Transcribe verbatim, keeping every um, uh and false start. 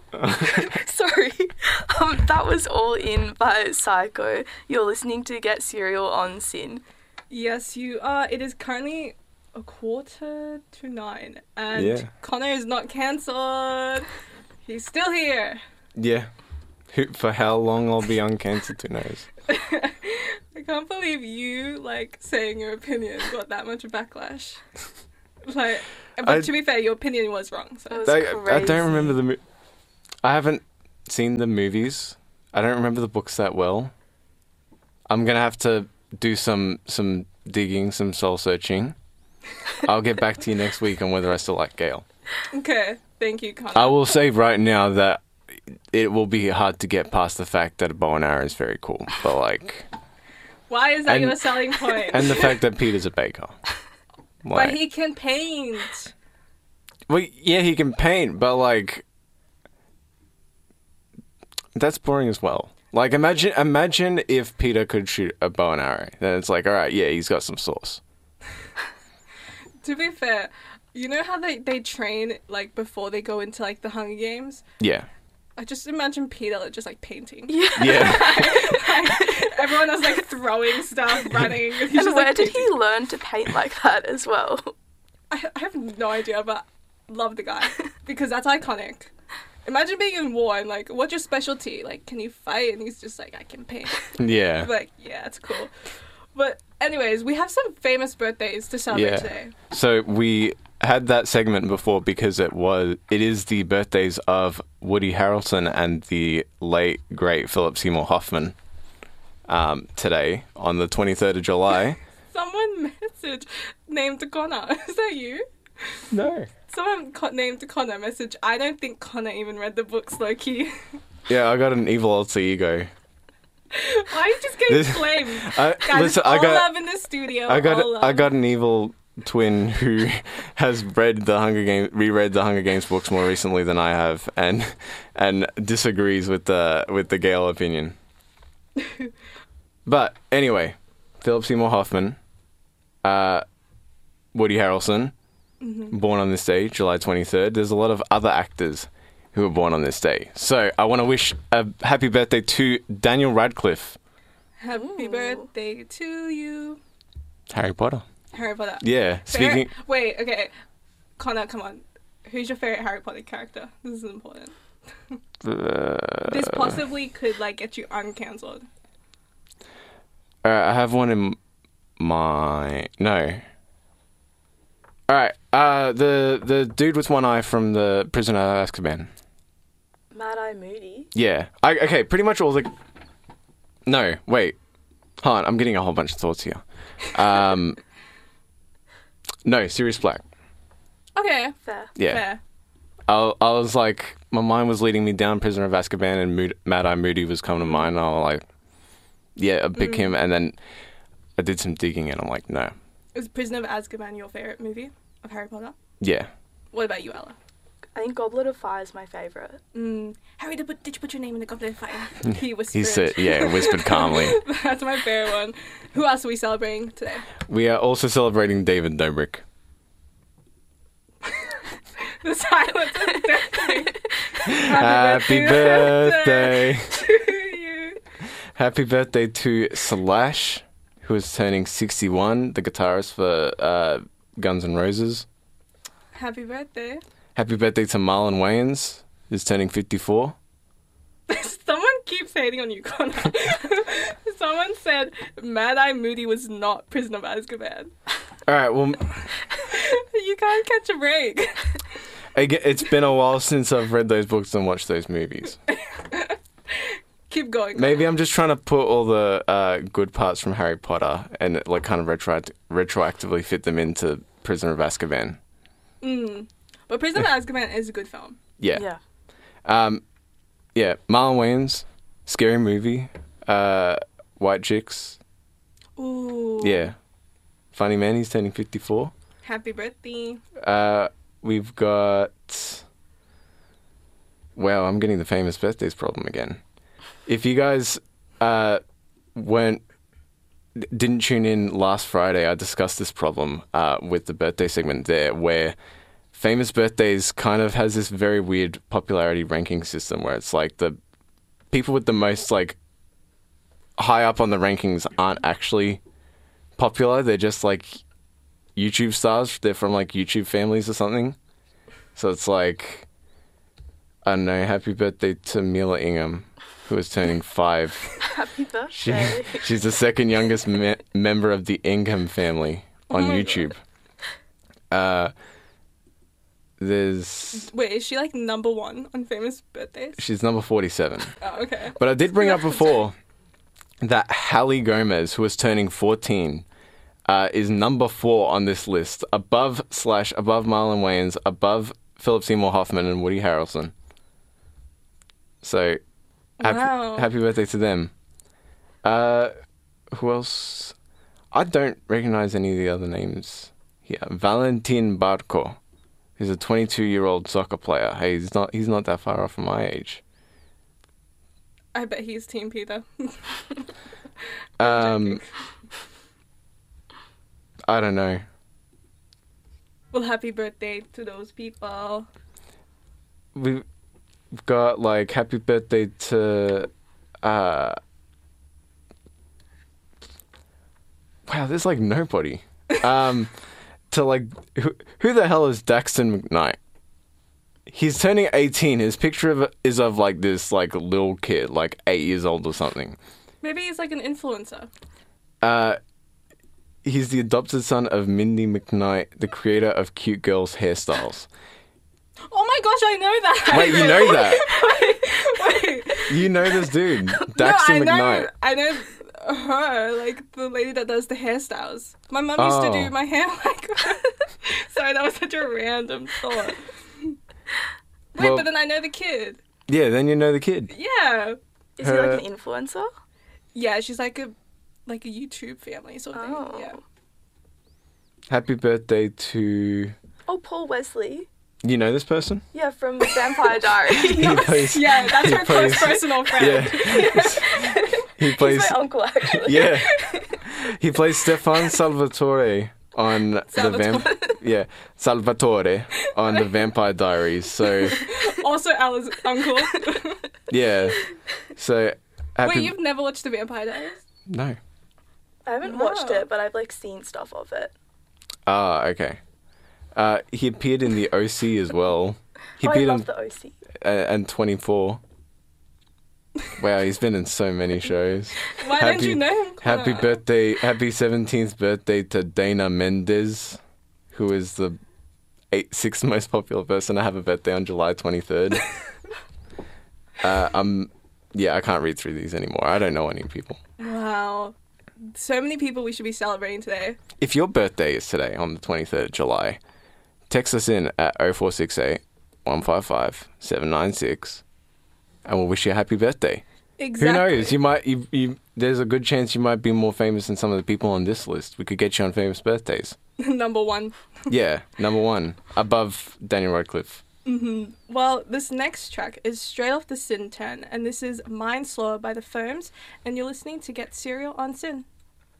Sorry. Um, that was All In by Psycho. You're listening to Get Serial on Sin. Yes, you are. It is currently a quarter to nine, and Yeah. Connor is not cancelled. He's still here. Yeah. Who, for how long I'll be uncancelled, who knows? I can't believe you, like, saying your opinion got that much backlash. Like, but I- to be fair, your opinion was wrong. So. It was I, I crazy. don't remember the... Mo- I haven't seen the movies. I don't remember the books that well. I'm going to have to do some some digging, some soul searching. I'll get back to you next week on whether I still like Gale. Okay, thank you, Connor. I will say right now that it will be hard to get past the fact that a bow and arrow is very cool. But, like... Why is that and- your selling point? And the fact that Peter's a baker. But he can paint. Well, yeah, he can paint, but, like... That's boring as well. Like, imagine imagine if Peter could shoot a bow and arrow. Then it's like, all right, yeah, he's got some sauce. To be fair, you know how they, they train, like, before they go into, like, the Hunger Games? Yeah. I just imagine Peter just, like, painting. Yeah. Yeah. Like, everyone was, like, throwing stuff, running. He's And just, where like, did he painting. learn to paint like that as well? I, I have no idea, but love the guy. Because that's iconic. Imagine being in war and, like, what's your specialty? Like, can you fight? And he's just like, I can paint. Yeah. Like, yeah, it's cool. But anyways, we have some famous birthdays to celebrate Yeah. today. So we had that segment before because it was it is the birthdays of Woody Harrelson and the late great Philip Seymour Hoffman um, today on the twenty-third of July. Someone messaged named Connor. Is that you? No. Someone co- named Connor message. I don't think Connor even read the books, Loki. Yeah, I got an evil alter ego. Why are you just getting This- flamed? I, Guys, listen, all I got love in the studio. I got all love. I got an evil twin who has read the Hunger Games, reread the Hunger Games books more recently than I have, and and disagrees with the with the Gale opinion. But anyway, Philip Seymour Hoffman, uh, Woody Harrelson, Mm-hmm. born on this day, July twenty-third. There's a lot of other actors who were born on this day. So I want to wish a happy birthday to Daniel Radcliffe, Happy Ooh. birthday to you. Harry Potter. Harry Potter. Yeah, Favorite- speaking. Wait, okay. Connor, come on. Who's your favorite Harry Potter character? This is important. Uh, This possibly could, like, get you uncancelled. All right, I have one in my no. All right, uh, the the dude with one eye from the Prisoner of Azkaban. Mad Eye Moody. Yeah. I, okay, pretty much all the. No, wait. Hold on, I'm getting a whole bunch of thoughts here. Um, no, Sirius Black. Okay, Fair. Yeah. fair. I, I was like, my mind was leading me down Prisoner of Azkaban, and Mood, Mad Eye Moody was coming to mind. And I was like, yeah, I pick Mm. him, and then I did some digging, and I'm like, no, Is Prisoner of Azkaban your favorite movie of Harry Potter? yeah. What about you, Ella? I think Goblet of Fire is my favourite. Mm, Harry, did, did you put your name in the goblet of fire? He whispered. He said, yeah, whispered calmly. That's my favorite one. Who else are we celebrating today? We are also celebrating David Dobrik. The silence is deafening. Happy birthday. to you. Happy birthday to Slash, who is turning sixty-one, the guitarist for uh, Guns N' Roses. Happy birthday. Happy birthday to Marlon Wayans, who's turning fifty-four. Someone keeps hating on you, Connor. Someone said Mad Eye Moody was not Prisoner of Azkaban. All right, well, You can't catch a break. I get- it's been a while since I've read those books and watched those movies. Keep going. Maybe I'm just trying to put all the uh, good parts from Harry Potter and like kind of retro- retroactively fit them into Prisoner of Azkaban. Mm. But Prisoner of Azkaban is a good film. Yeah. Yeah. Um, yeah, Marlon Wayans, Scary Movie, uh, White Chicks. Ooh. Yeah. Funny Man, he's turning fifty-four. Happy birthday. Uh, we've got... Wow, I'm getting the famous birthdays problem again. If you guys uh, weren't... didn't tune in last Friday, I discussed this problem uh, with the birthday segment there, where famous birthdays kind of has this very weird popularity ranking system where it's like the people with the most like high up on the rankings aren't actually popular. They're just like YouTube stars. They're from like YouTube families or something. So it's like, I don't know, happy birthday to Mila Ingham, who is turning five. Happy She, birthday. she's the second youngest me- member of the Ingham family on Oh my YouTube. Uh, there's Wait, is she like number one on famous birthdays? she's number forty-seven. Oh, okay. But I did bring up before that Halle Gomez, who is turning fourteen, uh, is number four on this list, above slash above Marlon Wayans, above Philip Seymour Hoffman and Woody Harrelson. So, happy, Wow. happy birthday to them. Uh, who else? I don't recognize any of the other names here. Valentin Barco. He's a twenty-two-year-old soccer player. Hey, he's not he's not that far off from my age. I bet he's Team Peter. Um, I don't know. Well, happy birthday to those people. We've got like happy birthday to. Uh, wow, there's like nobody. Um, to like who, who the hell is Daxton McKnight? He's turning eighteen. His picture of is of like this like little kid, like eight years old or something. Maybe he's like an influencer. Uh, he's the adopted son of Mindy McKnight, the creator of Cute Girls Hairstyles. Oh my gosh, I know that. Wait, you know that? Wait, wait. You know this dude, No, Daxton I know, McKnight. I know her, like the lady that does the hairstyles. My mum used to Oh. do my hair like that. Sorry, that was such a random thought. Wait, Well- but then I know the kid. Yeah, then you know the kid. Yeah. Is he Her- like an influencer? Yeah, she's like a like a YouTube family sort of Oh. thing. Yeah. Happy birthday to. Oh, Paul Wesley. You know this person? Yeah, from Vampire Diaries. He plays. Yeah, that's he her close plays- personal friend. Yeah. He plays. He's my uncle, actually. Yeah. He plays Stefan Salvatore on the Salvatore. vamp. Yeah, Salvatore on the Vampire Diaries. So Also Ella's uncle. yeah. So happy. Wait, you've never watched The Vampire Diaries? No. I haven't Wow. watched it, but I've like seen stuff of it. Ah, okay. Uh, he appeared in the O C as well. He Oh, I appeared love in the O C. uh, and twenty-four. Wow, he's been in so many shows. Why don't you know him? Happy Connor? birthday, happy seventeenth birthday to Dana Mendez, who is the eighth, sixth most popular person to have a birthday on July twenty-third. uh, um, yeah, I can't read through these anymore. I don't know any people. Wow. So many people we should be celebrating today. If your birthday is today on the twenty-third of July, text us in at oh four six eight, one five five, seven nine six and we'll wish you a happy birthday. Exactly. Who knows? You might. You, you, there's a good chance you might be more famous than some of the people on this list. We could get you on famous birthdays. Number one. Yeah, number one, above Daniel Radcliffe. Well, this next track is straight off the Sin ten, and this is Mind Slower by the Foams, and you're listening to Get Serial on Sin.